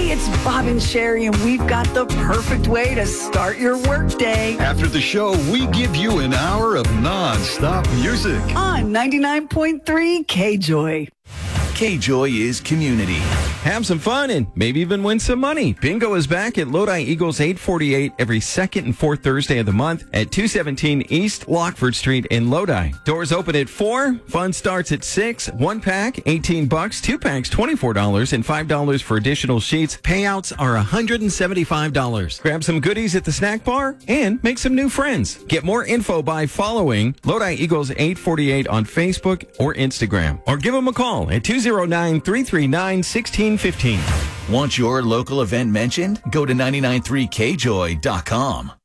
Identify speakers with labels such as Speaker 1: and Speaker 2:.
Speaker 1: Hey, it's Bob and Sherry, and we've got the perfect way to start your workday.
Speaker 2: After the show, we give you an hour of non-stop music.
Speaker 1: On 99.3 K-Joy.
Speaker 3: K-Joy is community.
Speaker 4: Have some fun and maybe even win some money. Bingo is back at Lodi Eagles 848 every second and fourth Thursday of the month at 217 East Lockford Street in Lodi. Doors open at 4. Fun starts at 6. 1 pack, $18. 2 packs, $24. And $5 for additional sheets. Payouts are $175. Grab some goodies at the snack bar and make some new friends. Get more info by following Lodi Eagles 848 on Facebook or Instagram. Or give them a call at 209-339-1615.
Speaker 3: Want your local event mentioned? Go to 993kjoy.com.